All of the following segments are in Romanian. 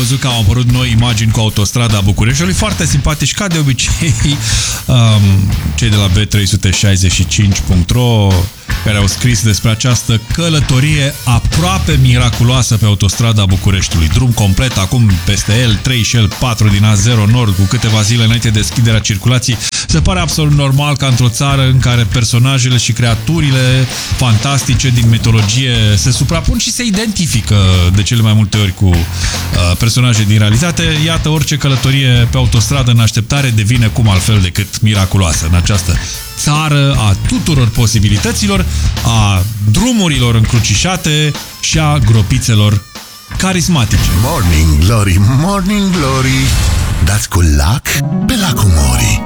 văzut că au apărut noi imagini cu autostrada Bucureștiului, foarte simpatici, ca de obicei, cei de la v365.ro, care au scris despre această călătorie aproape miraculoasă pe autostrada Bucureștiului. Drum complet, acum peste el, 3 și el 4 din A0 Nord, cu câteva zile înainte de deschiderea circulației. Se pare absolut normal ca într-o țară în care personajele și creaturile fantastice din mitologie se suprapun și se identifică de cele mai multe ori cu personaje din realitate. Iată, orice călătorie pe autostradă în așteptare devine cum altfel decât miraculoasă în această țară a tuturor posibilităților, a drumurilor încrucișate și a gropițelor carismatice. Morning Glory, Morning Glory, dați cu lac pe lacul Mori.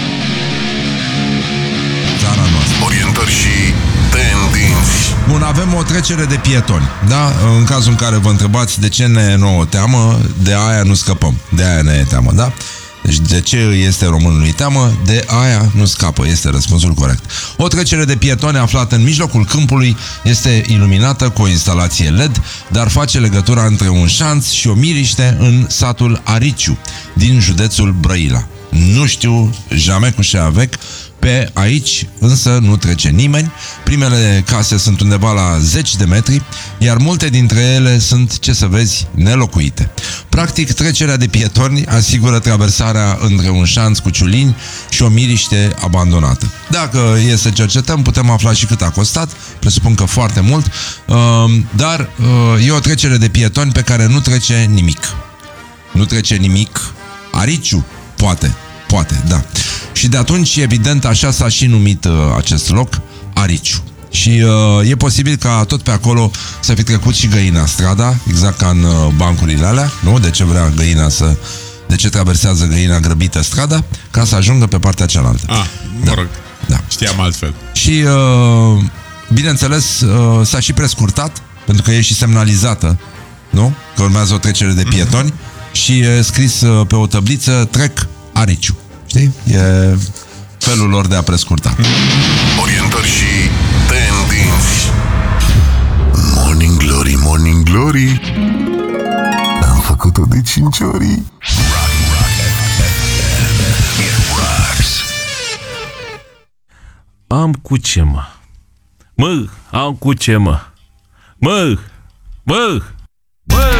Țara noastră. Orientări și tendinți. Bun, avem o trecere de pietoni, da? În cazul în care vă întrebați de ce ne e nouă teamă, de aia nu scăpăm, de aia ne e teamă, da? Deci de ce este românului teamă? De aia nu scapă, este răspunsul corect. O trecere de pietoni aflată în mijlocul câmpului este iluminată cu o instalație LED, dar face legătura între un șanț și o miriște în satul Ariciu, din județul Brăila. Nu știu, jamais cu ce avec. Pe aici însă nu trece nimeni. Primele case sunt undeva la 10 de metri, iar multe dintre ele sunt, ce să vezi, nelocuite. Practic, trecerea de pietoni asigură traversarea între un șanț cu ciulini și o miriște abandonată. Dacă e să cercetăm, putem afla și cât a costat, presupun că foarte mult, dar e o trecere de pietoni pe care nu trece nimic. Nu trece nimic. Ariciu, poate, da. Și de atunci, evident, așa s-a și numit acest loc, Ariciu. Și e posibil ca tot pe acolo să fi trecut și găina strada, exact ca în bancurile alea, nu? De ce vrea găina să... De ce traversează găina grăbită strada? Ca să ajungă pe partea cealaltă. Mă rog, da. Știam altfel. Și, bineînțeles, s-a și prescurtat, pentru că e și semnalizată, nu? Că urmează o trecere de pietoni și e scris pe o tăbliță, trec Ariciu. Știi? E felul lor de a prescurta. Orientări și tendinți. Morning Glory, Morning Glory, am făcut-o de 5 ori. Am cu ce, mă? Am cu ce, mă? Mă!